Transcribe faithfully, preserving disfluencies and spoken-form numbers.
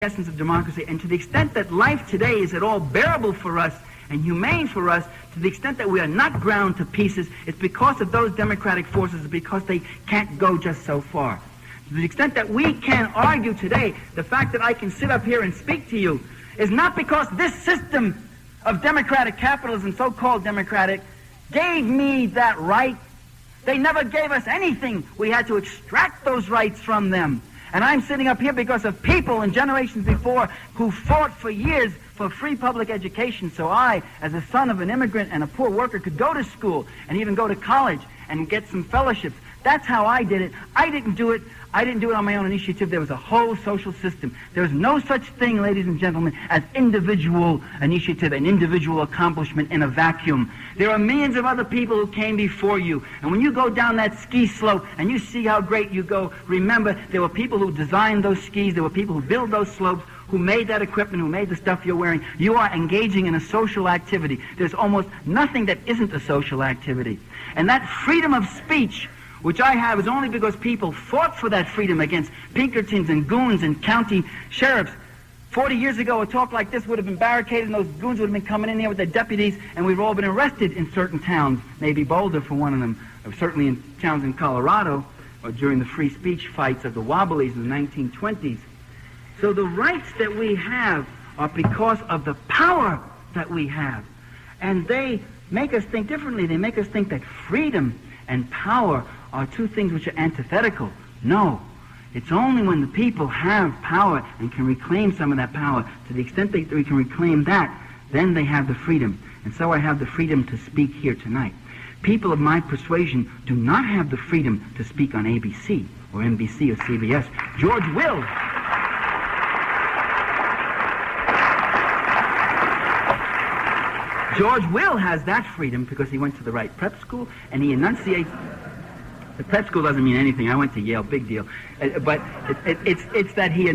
essence of democracy, and to the extent that life today is at all bearable for us and humane for us, to the extent that we are not ground to pieces, it's because of those democratic forces, because they can't go just so far. To the extent that we can argue today, the fact that I can sit up here and speak to you is not because this system of democratic capitalism, so-called democratic, gave me that right. They never gave us anything. We had to extract those rights from them. And I'm sitting up here because of people and generations before who fought for years for free public education, so I, as a son of an immigrant and a poor worker, could go to school and even go to college and get some fellowships. That's how I did it. I didn't do it. I didn't do it on my own initiative. There was a whole social system. There is no such thing, ladies and gentlemen, as individual initiative and individual accomplishment in a vacuum. There are millions of other people who came before you. And when you go down that ski slope and you see how great you go, remember there were people who designed those skis, there were people who built those slopes, who made that equipment, who made the stuff you're wearing. You are engaging in a social activity. There's almost nothing that isn't a social activity. And that freedom of speech, which I have, is only because people fought for that freedom against Pinkertons and goons and county sheriffs. Forty years ago, a talk like this would have been barricaded, and those goons would have been coming in there with their deputies, and we've all been arrested in certain towns, maybe Boulder for one of them, or certainly in towns in Colorado, or during the free speech fights of the Wobblies in the nineteen twenties. So the rights that we have are because of the power that we have. And they make us think differently. They make us think that freedom and power are two things which are antithetical. No. It's only when the people have power and can reclaim some of that power, to the extent that we can reclaim that, then they have the freedom. And so I have the freedom to speak here tonight. People of my persuasion do not have the freedom to speak on A B C or N B C or C B S. George Will. George Will has that freedom because he went to the right prep school and he enunciates. The prep school doesn't mean anything. I went to Yale, big deal. Uh, but it, it, it's, it's that he